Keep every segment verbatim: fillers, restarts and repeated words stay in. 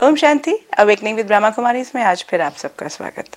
Om Shanti. Awakening with Brahma Kumari इसमें आज फिर आप सबका स्वागत।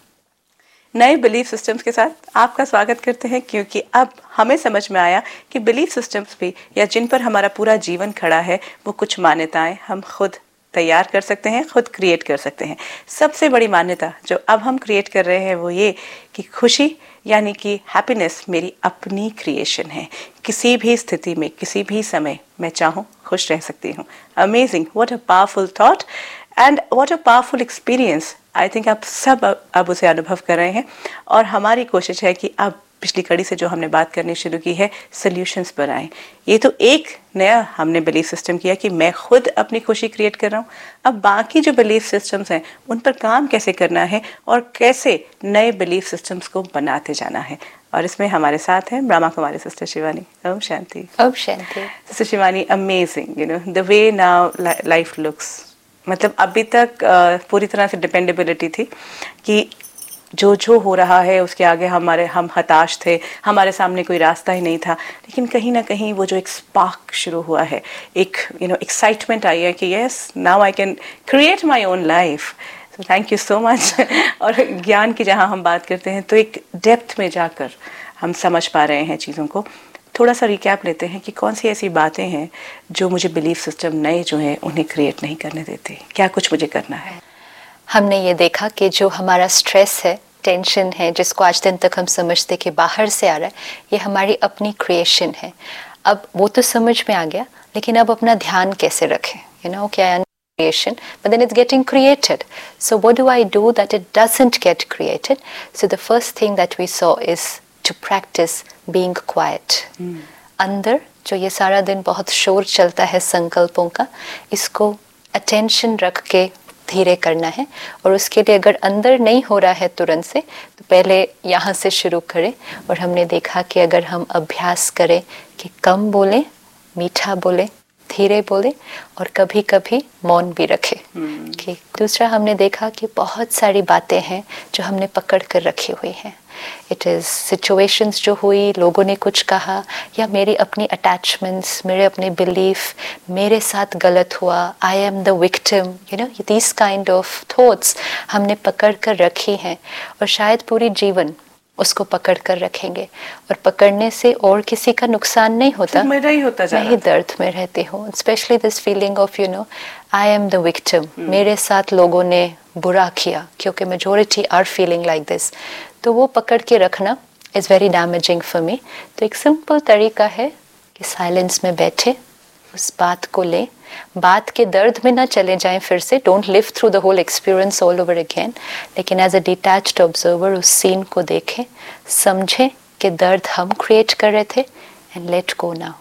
नए बिलीफ सिस्टम्स के साथ आपका स्वागत करते हैं, क्योंकि अब हमें समझ में आया कि बिलीफ सिस्टम्स पे या जिन पर हमारा पूरा जीवन खड़ा है वो कुछ मान्यताएं हम खुद तैयार कर सकते हैं, खुद क्रिएट कर सकते हैं। सबसे बड़ी मान्यता जो अब हम क्रिएट कर रहे हैं वो ये कि खुशी यानी कि हैप्पीनेस मेरी अपनी क्रिएशन है। किसी भी स्थिति में, किसी भी समय मैं चाहूँ खुश रह सकती हूँ। Amazing, what a powerful thought and what a powerful experience. I think आप सब अब उसे अनुभव कर रहे हैं और हमारी कोशिश है कि अब पिछली कड़ी से जो हमने बात करनी शुरू की है, सॉल्यूशंस पर आए। ये तो एक नया हमने बिलीफ सिस्टम किया कि मैं खुद अपनी खुशी क्रिएट कर रहा हूँ। अब बाकी जो बिलीफ सिस्टम्स हैं उन पर काम कैसे करना है और कैसे नए बिलीफ सिस्टम्स को बनाते जाना है। और इसमें हमारे साथ हैं Brahma Kumari sister Shivani. Om Shanti. Om Shanti. Sister Shivani, amazing, you know the way now life looks. मतलब अभी तक uh, पूरी तरह से डिपेंडेबिलिटी थी कि जो जो हो रहा है उसके आगे हमारे हम हताश थे, हमारे सामने कोई रास्ता ही नहीं था। लेकिन कहीं ना कहीं वो जो एक स्पार्क शुरू हुआ है, एक यू नो एक्साइटमेंट आई है कि yes now I can create my own life. So thank you so much. और ज्ञान की जहाँ हम बात करते हैं तो एक डेप्थ में जाकर हम समझ पा रहे हैं चीज़ों को। थोड़ा सा रिकैप लेते हैं कि कौन सी ऐसी बातें हैं जो मुझे बिलीफ सिस्टम नए जो हैं उन्हें क्रिएट नहीं करने देते। क्या कुछ मुझे करना है? हमने ये देखा कि जो हमारा स्ट्रेस है, टेंशन है, जिसको आज दिन तक हम समझते कि बाहर से आ रहा है, ये हमारी अपनी क्रिएशन है। अब वो तो समझ में आ गया, लेकिन अब अपना ध्यान कैसे रखें? यू नो क्या creation, but then it's getting created. So what do I do that it doesn't get created? So the first thing that we saw is to practice being quiet. Hmm. अंदर जो ये सारा दिन बहुत शोर चलता है संकल्पों का, इसको attention रख के धीरे करना है। और उसके लिए अगर अंदर नहीं हो रहा है तुरंत से, तो पहले यहाँ से शुरू करें। और हमने देखा कि अगर हम अभ्यास करें कि कम बोलें, मीठा बोलें, धीरे बोले और कभी कभी मौन भी रखे। hmm. कि दूसरा हमने देखा कि बहुत सारी बातें हैं जो हमने पकड़ कर रखी हुई हैं। इट इज़ सिचुएशंस जो हुई, लोगों ने कुछ कहा, या मेरी अपनी अटैचमेंट्स, मेरे अपने बिलीफ, मेरे साथ गलत हुआ, I am the victim, you know this kind of thoughts हमने पकड़ कर रखी हैं। और शायद पूरी जीवन उसको पकड़ कर रखेंगे और पकड़ने से और किसी का नुकसान नहीं होता, मेरा ही होता जा मैं ही दर्द में रहती हूँ। Specially this feeling of you know I am the victim, मेरे साथ लोगों ने बुरा किया, क्योंकि majority are feeling like this. तो वो पकड़ के रखना is very damaging for me. तो एक सिंपल तरीका है कि साइलेंस में बैठे, उस बात को लें, बात के दर्द में ना चले जाएं फिर से, don't live through the whole experience all over again, लेकिन एज अ डिटैच्ड ऑब्जर्वर उस सीन को देखें, समझें कि दर्द हम क्रिएट कर रहे थे एंड लेट गो नाउ।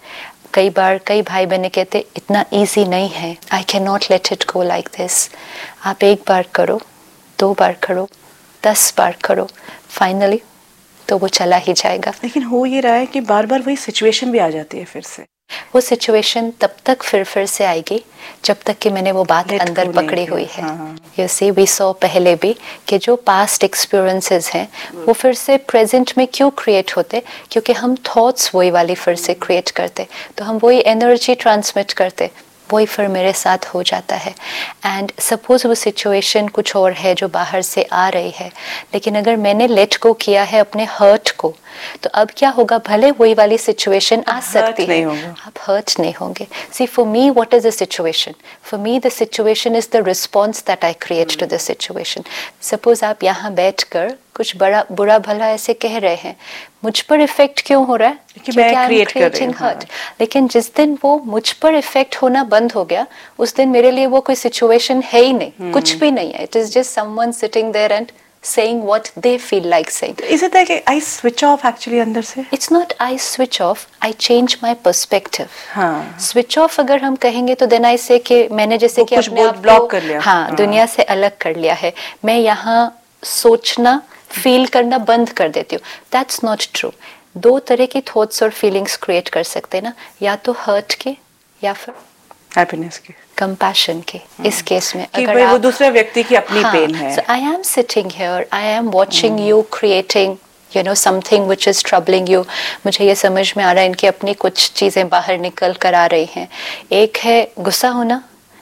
कई बार कई भाई बहनें कहते इतना इजी नहीं है, I can not let it go like this. आप एक बार करो, दो बार करो, दस बार करो, फाइनली तो वो चला ही जाएगा। लेकिन हो ये रहा है कि बार बार वही सिचुएशन भी आ जाती है फिर से। वो सिचुएशन तब तक फिर फिर से आएगी जब तक कि मैंने वो बात अंदर पकड़ी हुई है। यू सी वी सॉ पहले भी कि जो पास्ट एक्सपीरियंसेस हैं वो फिर से प्रेजेंट में क्यों क्रिएट होते, क्योंकि हम थॉट्स वही वाली फिर से क्रिएट करते, तो हम वही एनर्जी ट्रांसमिट करते, वही फिर मेरे साथ हो जाता है। एंड सपोज वो सिचुएशन कुछ और है जो बाहर से आ रही है, लेकिन अगर मैंने लेट गो किया है अपने हर्ट को, तो अब क्या होगा, भले वही वाली सिचुएशन आ सकती है, आप हर्ट नहीं होंगे। सी for me what is the situation? For me the situation is the response that I create to the situation. Suppose आप यहाँ बैठ कर कुछ बड़ा बुरा भला ऐसे कह रहे हैं, मुझ पर इफेक्ट क्यों हो रहा है? कि मैं क्रिएट कर रही हूं, हर्ट। लेकिन जिस दिन वो मुझ पर इफेक्ट होना बंद हो गया, उस दिन मेरे लिए वो कोई सिचुएशन है ही नहीं, hmm. कुछ भी नहीं है। It is just someone sitting there and saying what they feel like saying. Is it like I switch off actually अंदर से? It's not I switch off, I change my perspective. हाँ. Switch off अगर हम कहेंगे तो then I say कि मैंने जैसे कि अपने आप ब्लॉक कर लिया, हाँ, हाँ दुनिया से अलग कर लिया है, मैं यहाँ सोचना फील करना बंद कर देती हूँ। That's not true. दो तरह की थॉट्स और फीलिंग्स क्रिएट कर सकते हैं ना, या तो हर्ट के या फिर हैप्पीनेस के, कंपैशन के। इस केस में कि अगर वो दूसरे व्यक्ति की अपनी हाँ, पेन है। So I am sitting here, I am watching you creating, you know, something which is troubling you. मुझे ये समझ में आ रहा है इनकी अपनी कुछ चीजें बाहर निकल कर आ रही हैं। एक है गुस्सा होना,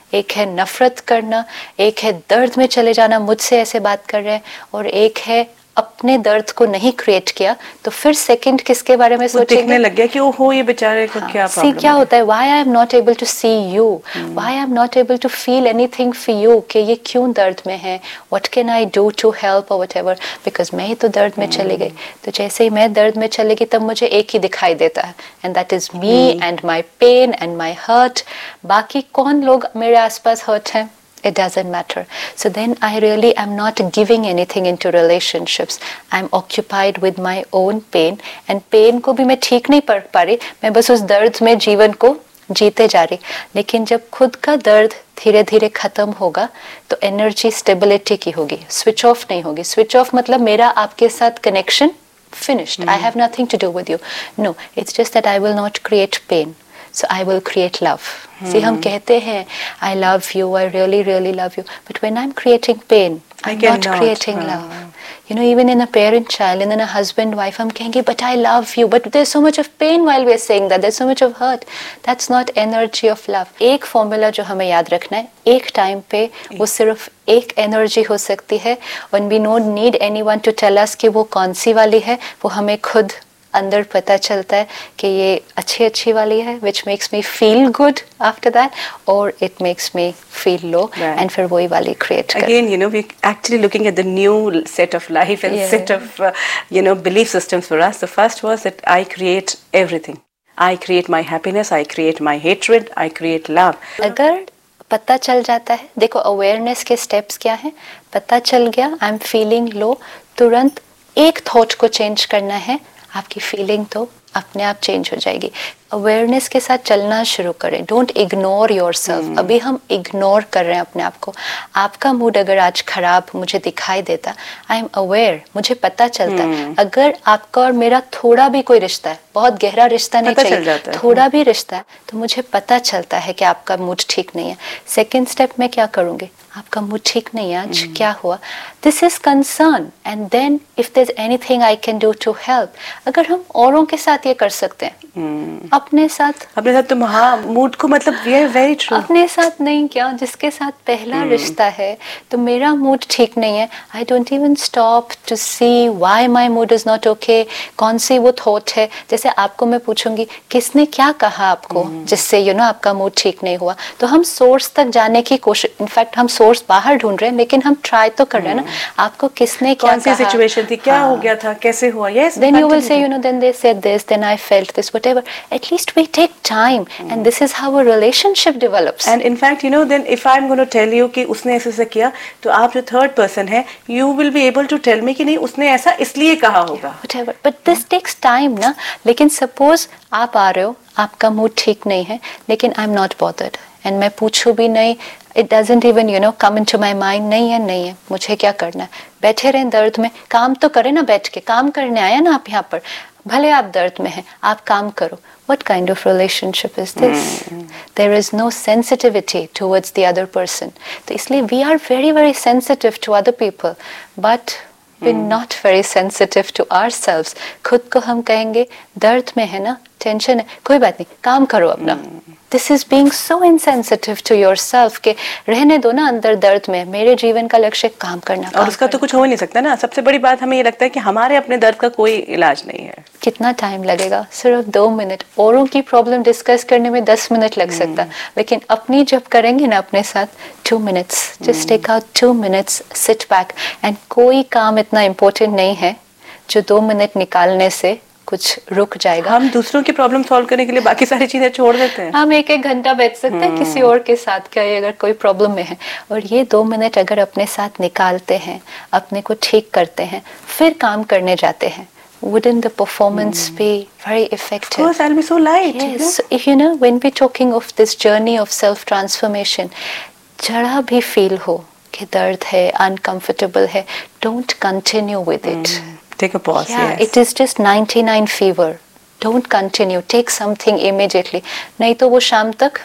एक है नफरत करना, एक है दर्द में चले जाना, मुझसे ऐसे बात कर रहे हैं, और एक है अपने दर्द को नहीं क्रिएट किया तो फिर सेकंड किसके बारे में सोचेंगे? दिखने लग गया कि ओ हो ये बेचारे को हाँ, क्या प्रॉब्लम है। क्या होता है, why I am not able to C you, why I am not able to feel anything for you, कि ये क्यों दर्द में है, what can I do to help और व्हाटएवर, बिकॉज मैं ही तो दर्द में hmm. चली गई। तो जैसे ही मैं दर्द में चली गई तब मुझे एक ही दिखाई देता है, and that is me and my pen and my hurt. बाकी कौन लोग मेरे आसपास हर्ट हैं, it doesn't matter. So then I really am not giving anything into relationships. I'm occupied with my own pain, and pain को भी मैं ठीक नहीं पढ़ पा रही, मैं बस उस दर्द में जीवन को जीते जा रही। लेकिन जब खुद का दर्द धीरे धीरे खत्म होगा तो एनर्जी स्टेबिलिटी की होगी, स्विच ऑफ नहीं होगी। स्विच ऑफ मतलब मेरा आपके साथ connection finished. Mm. I have nothing to do with you. No, it's just that I will not create pain. So I will create love. Hmm. See, हम कहते हैं I love you, I really really love you, but when I'm creating pain, I'm not creating uh. love. You know, even in a parent child and in a husband wife, हम कहेंगे but I love you, but there's so much of pain while we're saying that, there's so much of hurt. That's not energy of love. एक formula जो हमें याद रखना है, एक time पे वो सिर्फ एक एनर्जी हो सकती है, when we don't need anyone to tell us कि वो कौन सी वाली है, वो हमें खुद अंदर पता चलता है कि ये अच्छी अच्छी वाली है, which makes me feel good after that, or it makes me feel low, right. and फिर वही वाली create कर. Again, you know, we're actually looking at the new set of life and yeah. set of, uh, you know, belief systems for us. The first was that I create everything. I create my happiness, I create my hatred, I create love. अगर पता चल जाता है, देखो awareness के steps क्या हैं, पता चल गया I'm feeling low, तुरंत एक thought को change करना है, आपकी फीलिंग तो अपने आप चेंज हो जाएगी। अवेयरनेस के साथ चलना शुरू करें, डोंट इग्नोर योरसेल्फ। अभी हम इग्नोर कर रहे हैं अपने आप को। आपका मूड अगर आज खराब मुझे दिखाई देता, आई एम अवेयर, मुझे पता चलता है। अगर आपका और मेरा थोड़ा भी कोई रिश्ता है, बहुत गहरा रिश्ता नहीं चाहिए, थोड़ा भी रिश्ता है, तो मुझे पता चलता है कि आपका मूड ठीक नहीं है। सेकेंड स्टेप में क्या करूँगी, आपका मूड ठीक नहीं है आज, क्या हुआ, this is concern, and then if there is anything I can do to help. अगर हम औरों के साथ ये कर सकते हैं, hmm. अपने साथ अपने साथ तुम हाँ मूड को मतलब वी आर वेरी ट्रू, अपने साथ नहीं क्या, जिसके साथ पहला hmm. रिश्ता है, तो मेरा मूड ठीक नहीं है, I don't even stop to C why my mood is not okay, कौन सी वो थॉट है। जैसे आपको मैं पूछूंगी किसने क्या कहा आपको hmm. जिससे यू नो आपका मूड ठीक नहीं हुआ, तो हम सोर्स तक जाने की कोशिश, इनफैक्ट हम सोर्स बाहर ढूंढ रहे हैं, लेकिन हम ट्राई तो कर रहे हैं ना, आपको किसने क्या कहा, कौन सी सिचुएशन थी, क्या हो गया था, कैसे हुआ, yes, then you will say, you know, then they said this, then I felt this, whatever. At least we take time, mm. and this is how a relationship develops. And in fact, you know, then if I'm going to tell you कि उसने ऐसे ऐसे किया, तो आप जो third person है, you will be able to tell me कि नहीं उसने ऐसा इसलिए कहा होगा, whatever. But this hmm. takes time, ना. लेकिन suppose आप आ रहे हो, आपका मूड ठीक नहीं है, लेकिन I'm not bothered, and मैं पूछूं भी नहीं, it doesn't even you know come into my mind, नहीं है नहीं है, मुझे क्या करना है, बैठे रहें दर्द में, काम तो करें ना, बैठ के काम करने आया ना आप यहाँ पर, भले आप दर्द में हैं, आप काम करो। What kind of relationship is this? Mm. There is no sensitivity towards the other person. तो इसलिए we are very very sensitive to other people, but we're mm. not very sensitive to ourselves. खुद को हम कहेंगे दर्द में है ना, टेंशन है, कोई बात नहीं, काम करो अपना। mm. This is being so insensitive to yourself कि रहने दो ना अंदर दर्द में, मेरे जीवन का लक्ष्य काम करना, और उसका तो कुछ हो ही नहीं सकता ना। सबसे बड़ी बात हमें ये लगता है कि हमारे अपने दर्द का कोई इलाज नहीं है। कितना टाइम लगेगा, सिर्फ दो मिनट। औरों की प्रॉब्लम डिस्कस करने में दस मिनट लग सकता है, लेकिन अपनी जब करेंगे ना अपने साथ, two minutes, just take out two minutes, sit back, and कोई काम इतना इम्पोर्टेंट नहीं है जो दो मिनट निकालने से कुछ रुक जाएगा। हम दूसरों की प्रॉब्लम सॉल्व करने के लिए बाकी सारी चीजें छोड़ देते हैं। हम एक एक घंटा बैठ सकते हैं किसी और के साथ, क्या अगर कोई प्रॉब्लम में है, और ये दो मिनट अगर अपने साथ निकालते हैं, अपने को ठीक करते हैं, फिर काम करने जाते हैं, wouldn't the performance hmm. be very effective? Of course, I'll be so light. Yes, you know? So if you know, when we're talking of this journey of self transformation, जरा भी feel हो कि दर्द है, uncomfortable है, don't continue with it. Hmm. Take a pause. Yeah, yes. It is just ninety-nine fever. Don't continue. Take something immediately. नहीं तो वो शाम तक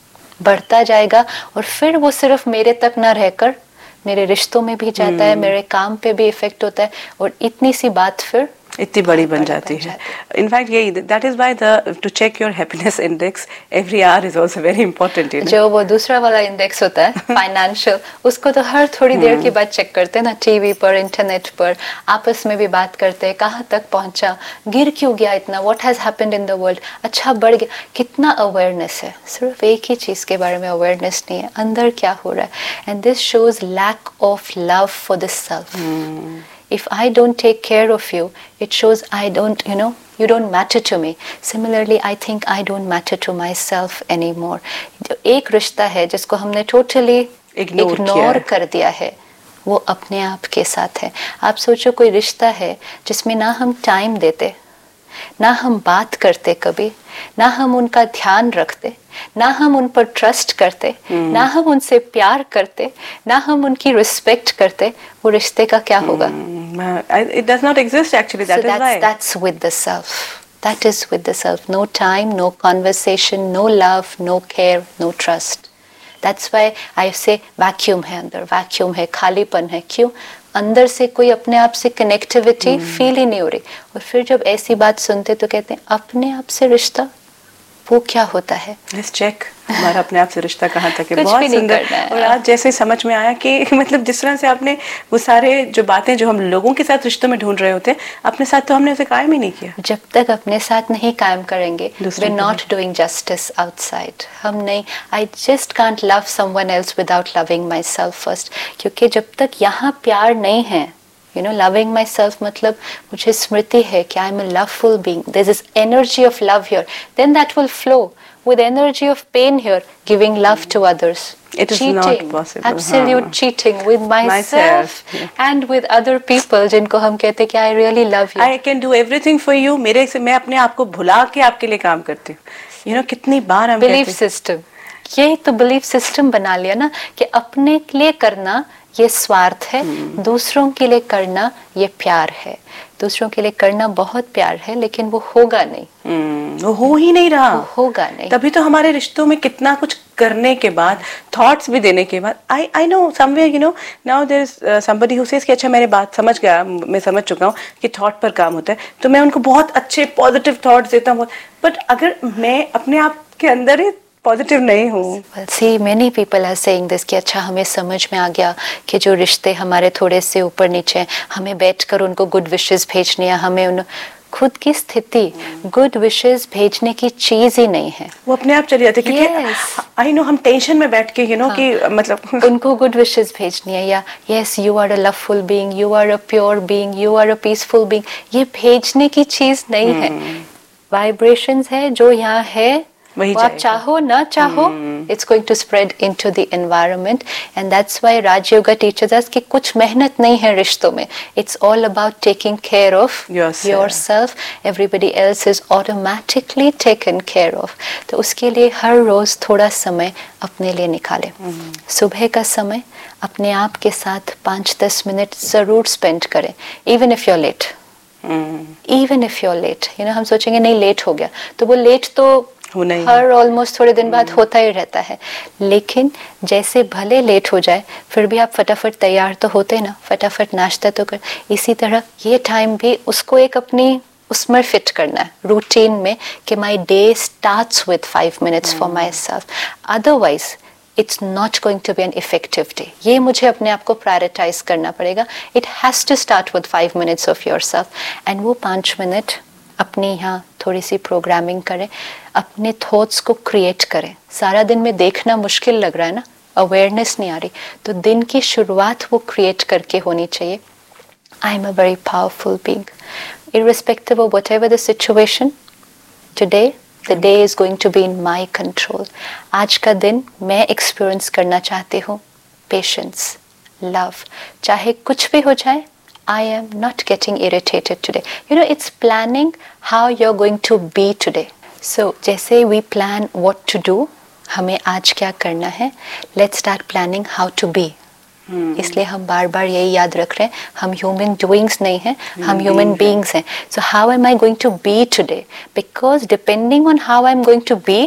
बढ़ता जाएगा, और फिर वो सिर्फ मेरे तक ना रहकर मेरे रिश्तों में भी जाता hmm. है, मेरे काम पे भी इफेक्ट होता है, और इतनी सी बात फिर इतनी बड़ी बन जाती है। इनफैक्ट यही that is why the two check your happiness index every hour is also very important. जो वो दूसरा वाला इंडेक्स होता है फाइनेंशियल, उसको तो हर थोड़ी देर के बाद चेक करते हैं ना, टीवी पर, इंटरनेट पर, आपस में भी बात करते हैं, कहाँ तक पहुंचा, गिर क्यों गया इतना, what has happened in the world, अच्छा बढ़ गया, कितना अवेयरनेस है। सिर्फ एक ही चीज के बारे में अवेयरनेस नहीं है, अंदर क्या हो रहा है। And this shows lack of love for the self. If I don't take care of you, it shows I don't, you know, you don't matter to me. Similarly, I think I don't matter to myself anymore. एक रिश्ता है जिसको हमने totally ignore कर दिया है, वो अपने आप के साथ है। आप सोचो कोई रिश्ता है जिसमें ना हम टाइम देते, ना हम बात करते कभी, ना हम उनका ध्यान रखते, ना हम उन पर ट्रस्ट करते, hmm. ना हम उनसे प्यार करते, ना हम उनकी रिस्पेक्ट करते, वो रिश्ते का क्या होगा? It does not exist actually. That so is that's, why. That's with the self. That is with the self. No time, no conversation, no love, no care, no trust. That's why I say vacuum है अंदर, vacuum है, खालीपन है। क्यों? अंदर से कोई अपने आप से कनेक्टिविटी फील ही नहीं हो रही। और फिर जब ऐसी बात सुनते तो कहते हैं अपने आप से रिश्ता, वो क्या होता है? Let's check हमारा अपने आप से रिश्ता कहाँ तक है। कुछ बहुत भी नहीं सुंदर। करना है। और आज जैसे समझ में आया कि मतलब जिस तरह से आपने वो सारे जो बातें जो हम लोगों के साथ रिश्तों में ढूंढ रहे होते हैं, अपने साथ तो हमने उसे कायम ही नहीं किया। जब तक अपने साथ नहीं कायम करेंगे, we're not doing justice outside. हम नहीं, I just can't love someone else without loving myself first. क्योंकि जब तक यहाँ प्यार नहीं है, you know, loving myself मतलब मुझे स्मृति है कि I'm a loveful being. There's this energy of love here. Then that will flow with energy of pain here, giving love to others. It is cheating, not possible. Absolute हाँ. cheating with myself, myself yeah. and with other people जिनको हम कहते हैं कि I really love you. I can do everything for you. मेरे से मैं अपने आप को भुला के आपके लिए काम करती हूँ। You know, कितनी बार हम Belief system. यही तो बिलीफ सिस्टम बना लिया ना कि अपने के लिए करना ये स्वार्थ है, hmm. दूसरों के लिए करना ये प्यार है। दूसरों के लिए करना बहुत प्यार है, लेकिन वो होगा नहीं। hmm. वो हो ही नहीं रहा, वो होगा नहीं। तभी तो हमारे रिश्तों में कितना कुछ करने के बाद, थॉट्स भी देने के बाद, आई I know somewhere you know now there is somebody who says कि अच्छा मेरी बात समझ गया, मैं समझ चुका हूँ कि थॉट पर काम होता है, तो मैं उनको बहुत अच्छे पॉजिटिव थॉट्स देता हूँ। बट अगर मैं अपने आप के अंदर ही पॉजिटिव नहीं हूँ। See, many people are saying this कि अच्छा हमें समझ में आ गया कि जो रिश्ते हमारे थोड़े से ऊपर नीचे हैं, हमें बैठकर उनको गुड विशेस भेजनी है, हमें उन खुद की स्थिति गुड विशेस भेजने की चीज ही नहीं है, वो अपने आप चली जाती है। क्योंकि आई नो हम टेंशन में बैठ के यू नो कि मतलब उनको गुड विशेस भेजनी है, या yes you are a loveful being, you are a pure being, you are a peaceful being, ये भेजने की चीज नहीं है। वाइब्रेशंस है जो यहाँ है, वो आप चाहो ना चाहो, it's going to spread into the environment, and that's why Raj Yoga teaches us कि कुछ मेहनत नहीं है रिश्तों में, it's all about taking care of yourself. yourself. Everybody else is automatically taken care of. तो उसके लिए हर रोज थोड़ा समय अपने लिए निकालें। mm-hmm. सुबह का समय अपने आप के साथ पाँच दस मिनट जरूर स्पेंड करें, even if you're late. mm-hmm. even if you're late, you know, हम सोचेंगे नहीं लेट हो गया, तो वो लेट तो हर ऑलमोस्ट थोड़े दिन बाद होता ही रहता है, लेकिन जैसे भले लेट हो जाए फिर भी आप फटाफट तैयार तो होते ना, फटाफट नाश्ता तो कर। इसी तरह ये टाइम भी उसको एक अपनी उसमें फिट करना है रूटीन में कि my day starts with five minutes for my self, otherwise it's not going to be an effective day. ये मुझे अपने आप को प्रायोरिटाइज करना पड़ेगा। It has to start with five minutes of your self, and वो पाँच मिनट अपनी यहाँ थोड़ी सी प्रोग्रामिंग करें, अपने थॉट्स को क्रिएट करें। सारा दिन में देखना मुश्किल लग रहा है ना, अवेयरनेस नहीं आ रही, तो दिन की शुरुआत वो क्रिएट करके होनी चाहिए। I am a very powerful being, irrespective of whatever the situation today, the day is going to be in my control. आज का दिन मैं एक्सपीरियंस करना चाहती हूँ पेशेंस, लव, चाहे कुछ भी हो जाए। I am not getting irritated today. You know, it's planning how you're going to be today. So, जैसे we plan what to do, हमें आज क्या करना है, let's start planning how to be. hmm. इसलिए हम बार बार यही याद रख रहे हैं, हम human doings नहीं हैं, हम human beings हैं. So, how am I going to be today? Because depending on how I'm going to be,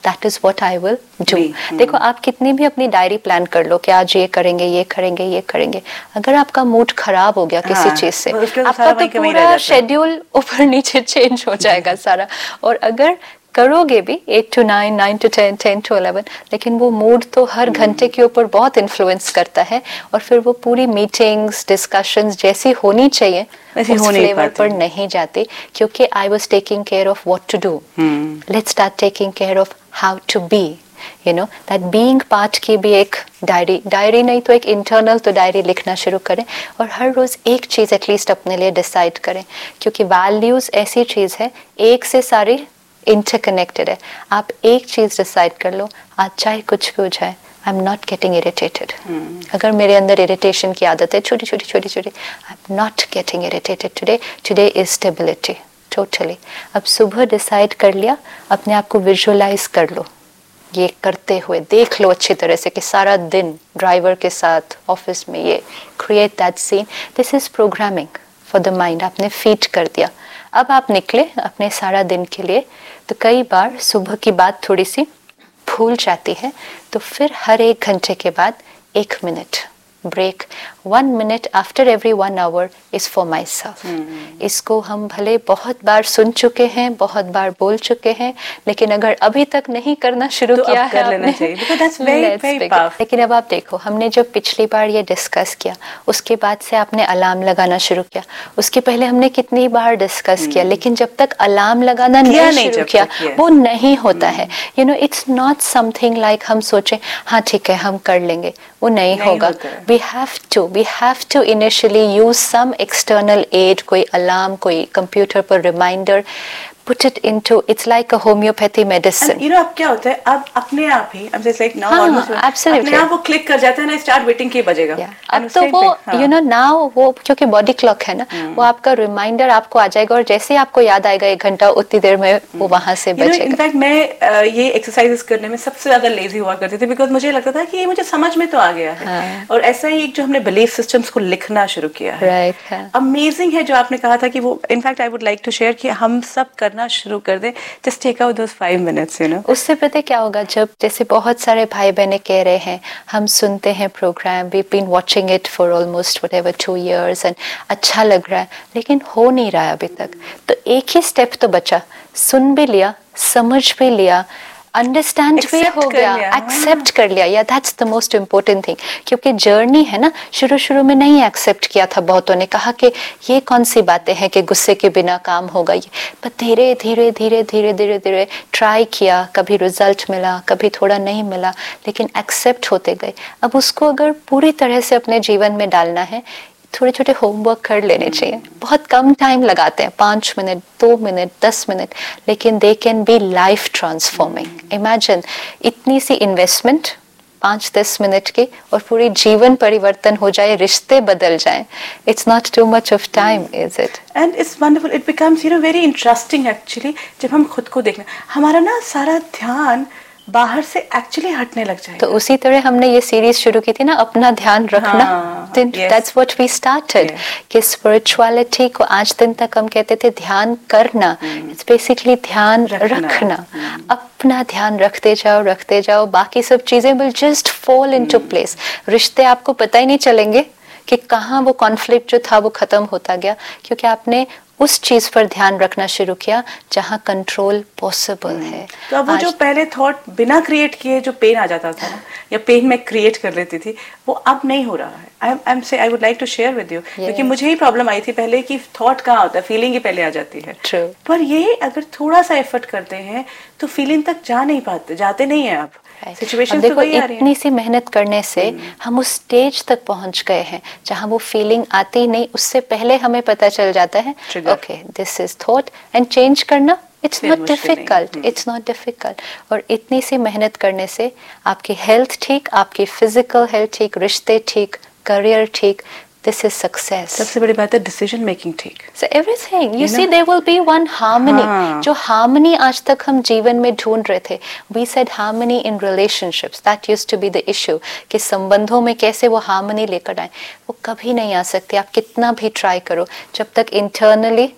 that is what I will do. देखो आप कितनी भी अपनी डायरी प्लान कर लो कि आज ये करेंगे ये करेंगे ये करेंगे, अगर आपका मूड खराब हो गया किसी हाँ, चीज से, आपका तो पूरा शेड्यूल ऊपर नीचे चेंज हो जाएगा सारा। और अगर करोगे भी eight to nine, nine to ten, ten to eleven, लेकिन वो मूड तो हर घंटे के ऊपर बहुत इन्फ्लुएंस करता है, और फिर वो पूरी मीटिंग्स डिस्कशंस जैसी होनी चाहिए उस फ्लेवर पर नहीं जाती, क्योंकि I was taking care of what to do. Let's start taking care of how to be, you know that being part की भी एक डायरी, डायरी नहीं तो एक इंटरनल तो डायरी लिखना शुरू करें, और हर रोज एक चीज एटलीस्ट अपने लिए डिसाइड करें, क्योंकि वैल्यूज ऐसी चीज है एक से सारी इंटरकनेक्टेड है। आप एक चीज डिसाइड कर लो, आज चाहे कुछ भी हो जाए, I am not getting irritated. अगर मेरे अंदर इरिटेशन की आदत है छोटी छोटी छोटी छोटी, I am not getting irritated today, today is stability totally. अब सुबह डिसाइड कर लिया, अपने आप को विजुअलाइज कर लो ये करते हुए, देख लो अच्छी तरह से कि सारा दिन ड्राइवर के साथ ऑफिस में ये create that scene, this is programming for the mind. आपने फीड कर दिया, अब आप निकले अपने सारा दिन के लिए, तो कई बार सुबह की बात थोड़ी सी भूल जाती है, तो फिर हर एक घंटे के बाद एक minute break, one minute after every one hour is for my self. इसको हम भले बहुत बार सुन चुके हैं, बहुत बार बोल चुके हैं, लेकिन अगर अभी तक नहीं करना शुरू तो किया है कर लेना चाहिए, because that's very, very powerful. लेकिन अब आप देखो, हमने जब पिछली बार ये डिस्कस किया, उसके बाद से आपने अलार्म लगाना शुरू किया, उसके पहले हमने कितनी बार डिस्कस किया, लेकिन जब तक अलार्म लगाना नहीं, नहीं शुरू किया, वो नहीं होता है। You know it's not something like हम सोचें हाँ ठीक है हम कर लेंगे, वो नहीं, नहीं होगा। We have to we have to initially use some external aid, कोई अलार्म, कोई कंप्यूटर पर reminder, put it into, it's like a homeopathy medicine. And you know अब क्या होता है, अब अपने आप ही I'm just like now हाँ, almost absolutely. अपने आप वो क्लिक कर जाता है ना, स्टार्ट वेटिंग की बजेगा। yeah. अब तो वो यू नो नाउ वो क्योंकि बॉडी क्लॉक है ना, वो आपका रिमाइंडर आपको आ जाएगा, और जैसे ही आपको याद आएगा एक घंटा, उतनी देर में वो वहां से बजेगा। इनफैक्ट मैं ये एक्सरसाइजेस करने में सबसे ज्यादा लेजी हुआ करती थी, बिकॉज मुझे लगता था कि ये मुझे समझ में तो आ गया है। और ऐसा ही एक जो हमने बिलीफ सिस्टम्स को लिखना शुरू किया है, अमेजिंग है जो आपने कहा था कि वो in fact I would like to share कि हम सब करना शुरू कर दें। Just take out those five minutes, you know. उससे पता क्या होगा, जब जैसे बहुत सारे भाई बहने कह रहे हैं, हम सुनते हैं programme, we've been watching it for almost whatever two years and अच्छा लग रहा है, लेकिन हो नहीं रहा है अभी तक। तो एक ही स्टेप तो बचा, सुन भी लिया, समझ भी लिया, अंडरस्टैंड भी हो गया, एक्सेप्ट कर लिया, या that's the most important thing. क्योंकि जर्नी है ना, शुरू शुरू में नहीं एक्सेप्ट किया था, बहुतों ने कहा कि ये कौन सी बातें हैं कि गुस्से के बिना काम होगा, ये पर धीरे धीरे धीरे धीरे धीरे धीरे ट्राई किया, कभी रिजल्ट मिला, कभी थोड़ा नहीं मिला, लेकिन एक्सेप्ट होते गए। अब उसको अगर पूरी तरह से अपने जीवन में डालना है, थोड़े छोटे होमवर्क कर लेने चाहिए। बहुत कम टाइम लगाते हैं, पाँच मिनट, दो मिनट, दस मिनट, लेकिन they can be life transforming. Imagine इतनी सी इन्वेस्टमेंट पाँच दस मिनट की, और पूरी जीवन परिवर्तन हो जाए, रिश्ते बदल जाएं। It's not too much of time, is it? And it's wonderful, it becomes you know very interesting actually, जब हम खुद को देखना, हमारा ना सारा ध्यान बाहर से एक्चुअली हटने लग जाएगा। तो उसी तरह हमने ये सीरीज शुरू की थी ना, अपना ध्यान रखना। दैट्स व्हाट वी स्टार्टेड, कि स्पिरिचुअलिटी को आज दिन तक हम कहते थे ध्यान करना, इट्स बेसिकली ध्यान रखना, रखना। अपना ध्यान रखते जाओ रखते जाओ, बाकी सब चीजें will just fall into place. रिश्ते आपको पता ही नहीं चलेंगे कि कहाँ वो कॉन्फ्लिक्ट जो था वो खत्म होता गया, क्योंकि आपने उस चीज पर ध्यान रखना शुरू किया जहाँ कंट्रोल पॉसिबल है। तो अब वो जो पहले थॉट बिना क्रिएट किए जो पेन आ जाता था ना, या पेन मैं क्रिएट कर लेती थी, वो अब नहीं हो रहा है। आई एम से I would like to share with you, क्योंकि मुझे ही प्रॉब्लम आई थी पहले कि थॉट कहाँ होता है, फीलिंग ही पहले आ जाती है। True. पर ये अगर थोड़ा सा एफर्ट करते हैं तो फीलिंग तक जा नहीं पाते, जाते नहीं है आप। सिचुएशन देखो, इतनी सी मेहनत करने से हम उस स्टेज तक पहुंच गए हैं जहां वो फीलिंग आती नहीं, उससे पहले हमें पता चल जाता है okay this is thought, and change करना it's not difficult, it's not difficult. और इतनी सी मेहनत करने से आपकी हेल्थ ठीक, आपकी फिजिकल हेल्थ ठीक, रिश्ते ठीक, करियर ठीक, this is success. सबसे बड़ी बात है डिसीजन मेकिंग ठीक। So everything you, you see know? There will be one harmony. हाँ. जो harmony आज तक हम जीवन में ढूंढ रहे थे, we said harmony in relationships, that used to be the issue, कि संबंधों में कैसे वो harmony लेकर आए, वो कभी नहीं आ सकती, आप कितना भी ट्राई करो, जब तक internally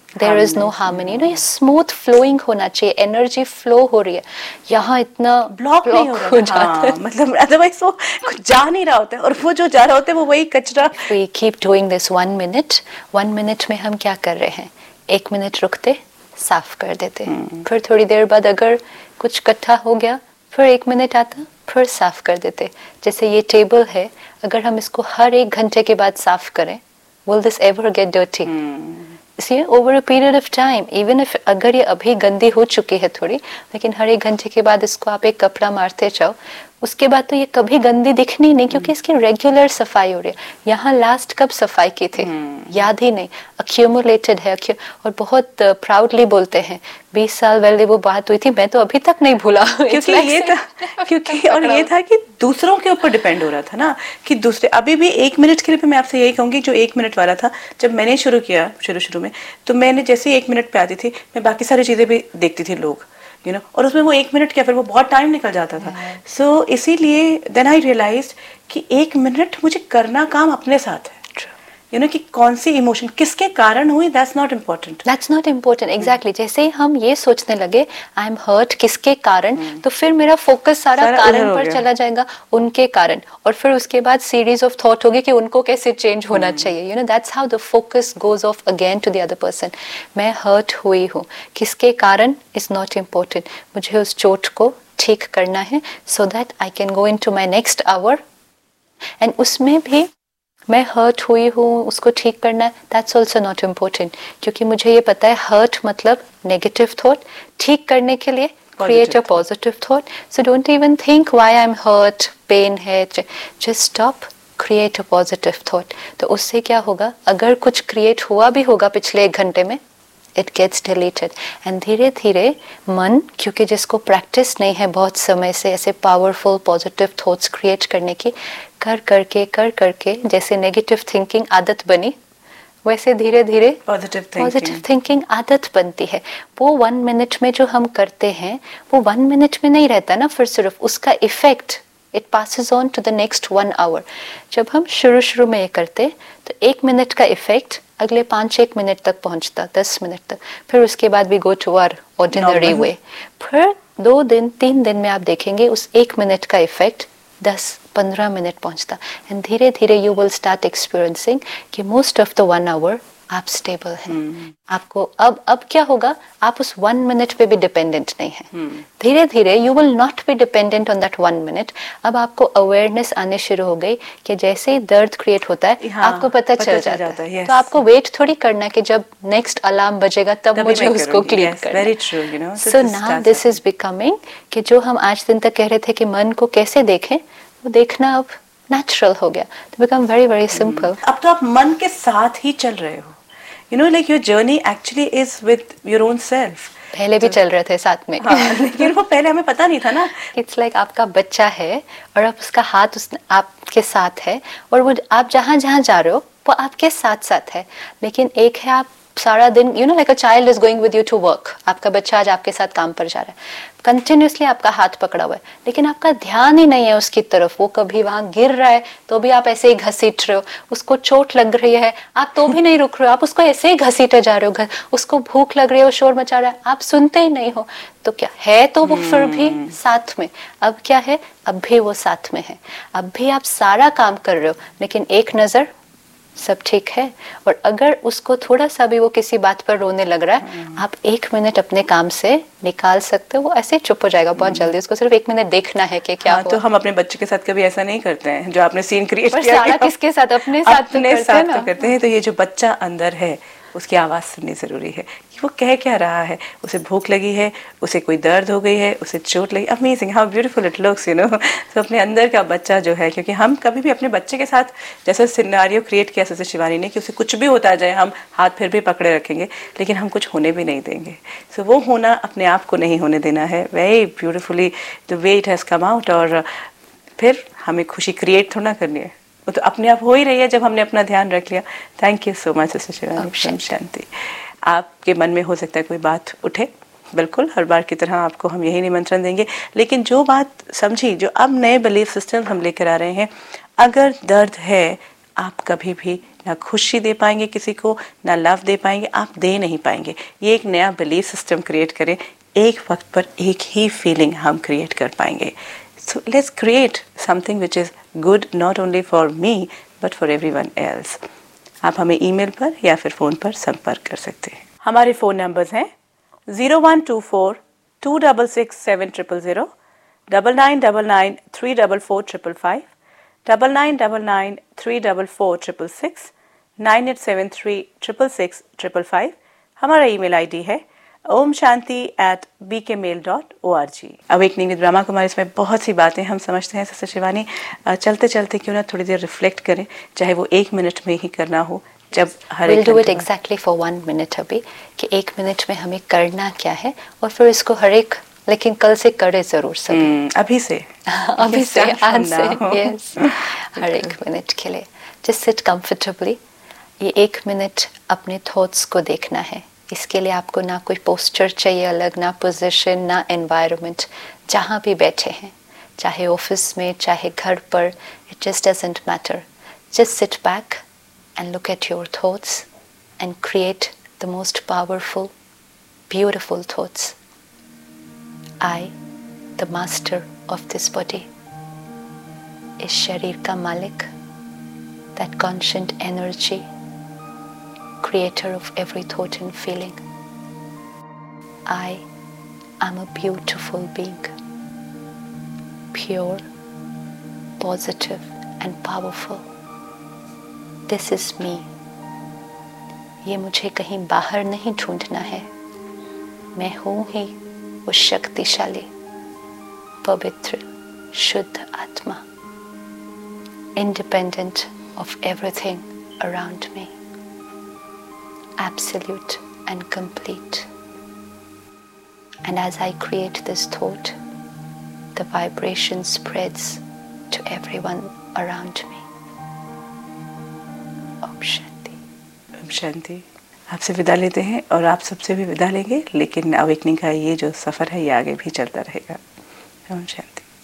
there is no harmony, ना ये स्मूथ फ्लोइंग होना चाहिए, एनर्जी फ्लो हो रही है, यहाँ इतना ब्लॉक नहीं हो रहा हो है। जाता हाँ, है, मतलब अदरवाइज वो कुछ जा नहीं रहा होता है, और वो जो जा रहा होता है वो वही कचरा। We keep doing this one minute, one minute में हम क्या कर रहे हैं, एक मिनट रुकते, साफ कर देते, फिर थोड़ी देर बाद अगर कुछ इकट्ठा हो गया फिर एक मिनट आता, फिर साफ कर देते। जैसे ये टेबल है, अगर हम इसको हर एक घंटे के बाद साफ करें, will this ever get dirty? इसलिए over a period of time, even if अगर ये अभी गंदी हो चुकी है थोड़ी, लेकिन हर एक घंटे के बाद इसको आप एक कपड़ा मारते जाओ, उसके बाद तो ये कभी गंदी दिखनी नहीं, क्योंकि इसकी रेगुलर सफाई हो रही है। यहाँ लास्ट कब सफाई की थी याद ही नहीं, अक्यूमुलेटेड है। और बहुत प्राउडली uh, बोलते हैं बीस साल पहले वो बात हुई थी, मैं तो अभी तक नहीं भूला। क्योंकि ये था क्योंकि और ये था कि दूसरों के ऊपर डिपेंड हो रहा था ना, कि दूसरे अभी भी एक मिनट के लिए मैं आपसे यही कहूंगी, जो एक मिनट वाला था जब मैंने शुरू किया शुरू शुरू में, तो मैंने जैसे ही एक मिनट पे आती थी मैं बाकी सारी चीजें भी देखती थी लोग, यू नो, और उसमें वो एक मिनट क्या, फिर वो बहुत टाइम निकल जाता था। सो so, इसीलिए देन आई रियलाइज्ड कि एक मिनट मुझे करना काम अपने साथ है, यू नो, कि कौन सी इमोशन किसके कारण हुई, that's not important, that's not important. Exactly, जैसे ही हम ये सोचने लगे आई एम हर्ट किसके कारण, तो फिर मेरा फोकस सारा, सारा कारण पर चला जाएगा, उनके कारण, और फिर उसके बाद सीरीज ऑफ थॉट होगी कि उनको कैसे चेंज होना चाहिए, you know, that's how the focus goes off again to the other person. मैं हर्ट हुई हूँ, किसके कारण इज नॉट इम्पोर्टेंट, मुझे उस चोट को ठीक करना है so that I can go in to my next our. And उसमें भी मैं हर्ट हुई हूँ, उसको ठीक करना है, दैट्स ऑल्सो नॉट इम्पोर्टेंट, क्योंकि मुझे ये पता है हर्ट मतलब नेगेटिव थॉट, ठीक करने के लिए create a positive thought. So don't even think why I am hurt, pen है, just stop, create a positive thought. तो उससे क्या होगा, अगर कुछ क्रिएट हुआ भी होगा पिछले एक घंटे में, इट गेट्स डिलीटेड, एंड धीरे धीरे मन, क्योंकि जिसको प्रैक्टिस नहीं है बहुत समय से ऐसे पावरफुल पॉजिटिव थॉट्स क्रिएट करने की, कर करके कर करके जैसे नेगेटिव थिंकिंग आदत बनी, वैसे धीरे धीरे पॉजिटिव पॉजिटिव थिंकिंग आदत बनती है। वो वन मिनट में जो हम करते हैं वो वन मिनट में नहीं रहता ना, फिर सिर्फ उसका effect it passes on to the next one hour. जब हम शुरू शुरू में ये करते तो एक मिनट का इफेक्ट अगले पाँच एक मिनट तक पहुंचता, दस मिनट तक, फिर उसके बाद भी गो टू आवर ऑर्डिनरी वे। फिर दो दिन तीन दिन में आप देखेंगे उस एक मिनट का इफेक्ट दस पंद्रह मिनट पहुंचता, एंड धीरे धीरे यू विल स्टार्ट एक्सपीरियंसिंग कि most of the one hour आप स्टेबल हैं। hmm. आपको अब अब क्या होगा, आप उस वन मिनट पे भी डिपेंडेंट नहीं है। hmm. धीरे धीरे you will not be dependent on that one minute. अब आपको अवेयरनेस आने शुरू हो गई कि जैसे ही दर्द क्रिएट होता है, हाँ, आपको पता, पता चल, चल जाता, जाता है। yes. तो आपको वेट थोड़ी करना कि जब नेक्स्ट अलार्म बजेगा तब मुझे उसको क्लियर करना। Very true, you know. So now this is becoming कि जो हम आज दिन तक कह रहे थे कि मन को कैसे देखें, वो देखना अब नेचुरल हो गया, तो बिकम वेरी वेरी सिंपल। अब तो आप मन के साथ ही चल रहे हो, you know, like your journey actually is with your own self. पहले भी चल रहे थे साथ में, हाँ, लेकिन वो पहले हमें पता नहीं था ना। इट्स लाइक like आपका बच्चा है और आप उसका हाथ उस आपके साथ है, और वो आप जहाँ जहाँ जा रहे हो वो आपके साथ साथ है। लेकिन एक है आप सारा दिन, you know, like a child is going with you to work, आपका बच्चा आज आपके साथ काम पर जा रहा है, कंटिन्यूसली आपका हाथ पकड़ा हुआ है, लेकिन आपका ध्यान ही नहीं है उसकी तरफ। वो कभी वहां गिर रहा है तो भी आप ऐसे ही घसीट रहे हो, उसको चोट लग रही है आप तो भी नहीं रुक रहे हो, आप उसको ऐसे ही घसीटे जा रहे हो, उसको भूख लग रही है, वो शोर मचा रहा है, आप सुनते ही नहीं हो। तो क्या है, तो वो फिर भी साथ में। अब क्या है, अब भी वो साथ में है, अब भी आप सारा काम कर रहे हो, लेकिन एक नजर सब ठीक है। और अगर उसको थोड़ा सा भी वो किसी बात पर रोने लग रहा है, आप एक मिनट अपने काम से निकाल सकते हो, वो ऐसे चुप हो जाएगा बहुत जल्दी। उसको सिर्फ एक मिनट देखना है कि क्या हाँ, हुआ। तो हम अपने बच्चे के साथ कभी ऐसा नहीं करते हैं जो आपने सीन क्रिएट किया, सारा किसके साथ, अपने साथ अपने साथ तो करते हैं। तो ये जो बच्चा अंदर है उसकी आवाज़ सुननी ज़रूरी है कि वो कह क्या रहा है, उसे भूख लगी है, उसे कोई दर्द हो गई है, उसे चोट लगी। Amazing how beautiful it looks, you know. तो अपने अंदर का बच्चा जो है, क्योंकि हम कभी भी अपने बच्चे के साथ जैसा सिनेरियो क्रिएट किया जैसे शिवानी ने, कि उसे कुछ भी होता जाए हम हाथ फिर भी पकड़े रखेंगे, लेकिन हम कुछ होने भी नहीं देंगे। सो so, वो होना अपने आप को नहीं होने देना है। Very beautifully the way it has come out. और फिर हमें खुशी क्रिएट थोड़ा करनी है, वो तो अपने आप हो ही रही है जब हमने अपना ध्यान रख लिया। Thank you so much sister Shivani. शांति। आपके मन में हो सकता है कोई बात उठे, बिल्कुल हर बार की तरह आपको हम यही निमंत्रण देंगे, लेकिन जो बात समझी, जो अब नए बिलीफ सिस्टम हम लेकर आ रहे हैं, अगर दर्द है आप कभी भी ना खुशी दे पाएंगे किसी को, ना लव दे पाएंगे, आप दे नहीं पाएंगे। ये एक नया बिलीफ सिस्टम क्रिएट करें, एक वक्त पर एक ही फीलिंग हम क्रिएट कर पाएंगे। So let's create something which is good not only for me but for everyone else. आप हमें ईमेल पर या फिर फ़ोन पर संपर्क कर सकते हैं। हमारे फ़ोन नंबर्स हैं zero one two four to double six seven triple zero, double nine double nine three double four triple five, double nine double nine three double four triple six, nine eight seven three triple six triple five. हमारा email ID है Om Shanti eight B के mail dot O R G. Awakening with Brahma Kumari, इसमें बहुत सी बातें हम समझते हैं sister Shivani, चलते चलते क्यों ना थोड़ी देर रिफ्लेक्ट करें, चाहे वो एक मिनट में ही करना हो। जब हर we'll do it exactly for one minute अभी, कि एक मिनट में हमें करना क्या है, और फिर इसको हर एक, लेकिन कल से करे जरूर सब। hmm, अभी से अभी से आज से यस हर एक मिनट के लिए just sit comfortably। ये एक मिनट अपने थॉट्स को देखना है। इसके लिए आपको ना कोई पोस्चर चाहिए अलग, ना पोजीशन, ना एनवायरनमेंट। जहाँ भी बैठे हैं, चाहे ऑफिस में, चाहे घर पर, it just doesn't matter. Just sit back and look at your thoughts and create the most powerful, beautiful thoughts. I, the master of this body, is sharir ka malik, that conscient energy, creator of every thought and feeling. I am a beautiful being, pure, positive and powerful. This is me. ये मुझे कहीं बाहर नहीं ढूंढना है, मैं हूँ ही वो शक्तिशाली, पवित्र, शुद्ध आत्मा, independent of everything around me, absolute and complete. And as I create this thought, the vibration spreads to everyone around me. Om Shanti. Om Shanti. आपसे विदा लेते हैं और आप सबसे भी विदा लेंगे, लेकिन अवेकनिंग का ये जो सफ़र है ये आगे भी चलता रहेगा। ओम शांति।